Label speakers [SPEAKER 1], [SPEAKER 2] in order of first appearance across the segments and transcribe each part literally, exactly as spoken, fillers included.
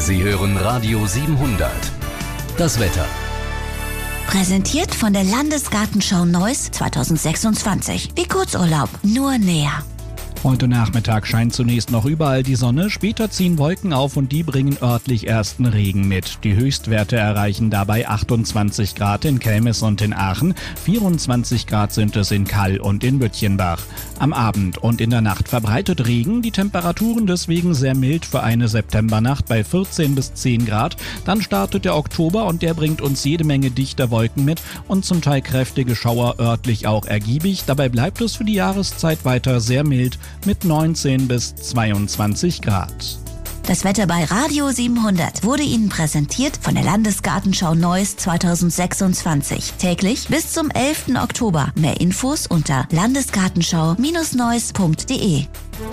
[SPEAKER 1] Sie hören Radio siebenhundert. Das Wetter.
[SPEAKER 2] Präsentiert von der Landesgartenschau Neuss zweitausendsechsundzwanzig. Wie Kurzurlaub, nur näher.
[SPEAKER 3] Heute Nachmittag scheint zunächst noch überall die Sonne, später ziehen Wolken auf und die bringen örtlich ersten Regen mit. Die Höchstwerte erreichen dabei achtundzwanzig Grad in Kelmis und in Aachen, vierundzwanzig Grad sind es in Kall und in Böttchenbach. Am Abend und in der Nacht verbreitet Regen, die Temperaturen deswegen sehr mild für eine Septembernacht bei vierzehn bis zehn Grad. Dann startet der Oktober und der bringt uns jede Menge dichter Wolken mit und zum Teil kräftige Schauer, örtlich auch ergiebig. Dabei bleibt es für die Jahreszeit weiter sehr mild mit neunzehn bis zweiundzwanzig Grad.
[SPEAKER 2] Das Wetter bei Radio siebenhundert wurde Ihnen präsentiert von der Landesgartenschau Neuss zweitausendsechsundzwanzig. Täglich bis zum elften Oktober. Mehr Infos unter landesgartenschau Neuss punkt de.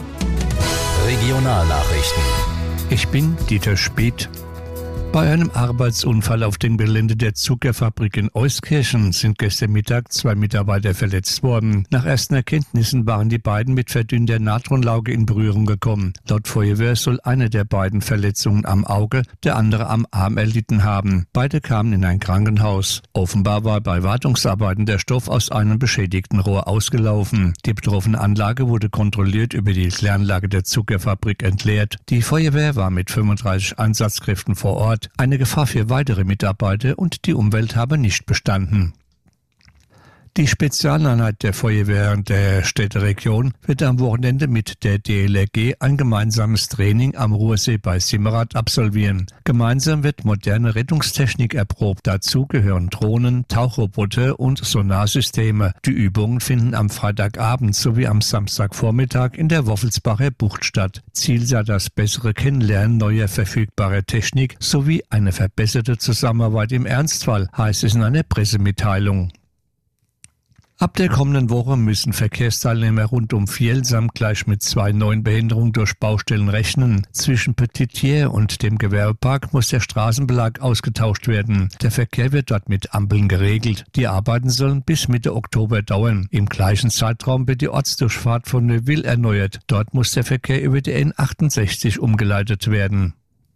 [SPEAKER 1] Regionalnachrichten.
[SPEAKER 4] Ich bin Dieter Speth. Bei einem Arbeitsunfall auf dem Gelände der Zuckerfabrik in Euskirchen sind gestern Mittag zwei Mitarbeiter verletzt worden. Nach ersten Erkenntnissen waren die beiden mit verdünnter Natronlauge in Berührung gekommen. Laut Feuerwehr soll einer der beiden Verletzungen am Auge, der andere am Arm erlitten haben. Beide kamen in ein Krankenhaus. Offenbar war bei Wartungsarbeiten der Stoff aus einem beschädigten Rohr ausgelaufen. Die betroffene Anlage wurde kontrolliert über die Kläranlage der Zuckerfabrik entleert. Die Feuerwehr war mit fünfunddreißig Einsatzkräften vor Ort. Eine Gefahr für weitere Mitarbeiter und die Umwelt habe nicht bestanden. Die Spezialeinheit der Feuerwehr der Städteregion wird am Wochenende mit der D L R G ein gemeinsames Training am Ruhrsee bei Simmerath absolvieren. Gemeinsam wird moderne Rettungstechnik erprobt. Dazu gehören Drohnen, Tauchroboter und Sonarsysteme. Die Übungen finden am Freitagabend sowie am Samstagvormittag in der Woffelsbacher Bucht statt. Ziel sei das bessere Kennenlernen neuer verfügbarer Technik sowie eine verbesserte Zusammenarbeit im Ernstfall, heißt es in einer Pressemitteilung. Ab der kommenden Woche müssen Verkehrsteilnehmer rund um Fjellsam gleich mit zwei neuen Behinderungen durch Baustellen rechnen. Zwischen Petitier und dem Gewerbepark muss der Straßenbelag ausgetauscht werden. Der Verkehr wird dort mit Ampeln geregelt. Die Arbeiten sollen bis Mitte Oktober dauern. Im gleichen Zeitraum wird die Ortsdurchfahrt von Neuville erneuert. Dort muss der Verkehr über die N achtundsechzig umgeleitet werden.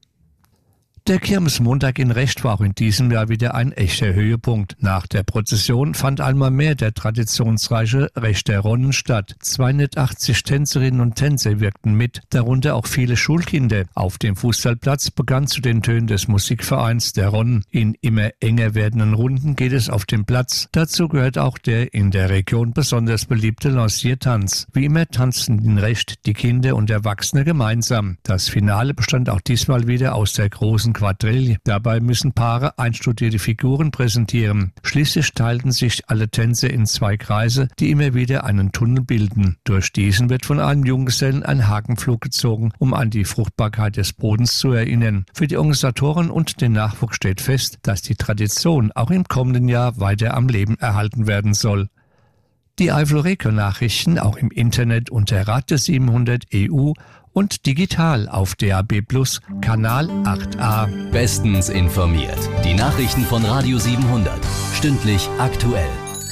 [SPEAKER 4] Der Kirmesmontag in Recht war auch in diesem Jahr wieder ein echter Höhepunkt. Nach der Prozession fand einmal mehr der traditionsreiche Rechter Ronnen statt. zweihundertachtzig Tänzerinnen und Tänzer wirkten mit, darunter auch viele Schulkinder. Auf dem Fußballplatz begann zu den Tönen des Musikvereins der Ronnen. In immer enger werdenden Runden geht es auf dem Platz. Dazu gehört auch der in der Region besonders beliebte Lanciertanz. Wie immer tanzten in Recht die Kinder und Erwachsene gemeinsam. Das Finale bestand auch diesmal wieder aus der großen Quadrille. Dabei müssen Paare einstudierte Figuren präsentieren. Schließlich teilten sich alle Tänzer in zwei Kreise, die immer wieder einen Tunnel bilden. Durch diesen wird von einem Junggesellen ein Hakenpflug gezogen, um an die Fruchtbarkeit des Bodens zu erinnern. Für die Organisatoren und den Nachwuchs steht fest, dass die Tradition auch im kommenden Jahr weiter am Leben erhalten werden soll. Die Eifel-Region-Nachrichten auch im Internet unter Radio siebenhundert E U und digital auf D A B Plus, Kanal acht a.
[SPEAKER 1] Bestens informiert. Die Nachrichten von Radio siebenhundert. Stündlich aktuell.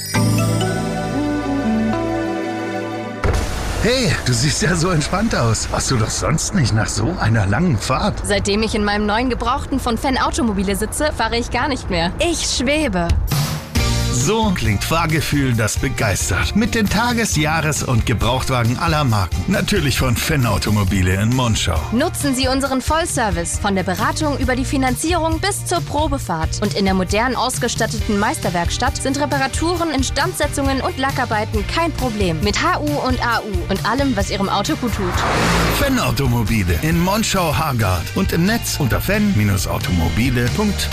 [SPEAKER 5] Hey, du siehst ja so entspannt aus. Warst du doch sonst nicht nach so einer langen Fahrt?
[SPEAKER 6] Seitdem ich in meinem neuen Gebrauchten von Fan Automobile sitze, fahre ich gar nicht mehr. Ich schwebe.
[SPEAKER 5] So klingt Fahrgefühl, das begeistert. Mit den Tages-, Jahres- und Gebrauchtwagen aller Marken. Natürlich von Fan Automobile in Monschau.
[SPEAKER 6] Nutzen Sie unseren Vollservice. Von der Beratung über die Finanzierung bis zur Probefahrt. Und in der modern ausgestatteten Meisterwerkstatt sind Reparaturen, Instandsetzungen und Lackarbeiten kein Problem. Mit H U und A U und allem, was Ihrem Auto gut tut.
[SPEAKER 5] Fan Automobile in Monschau-Hargard und im Netz unter fan Bindestrich automobile punkt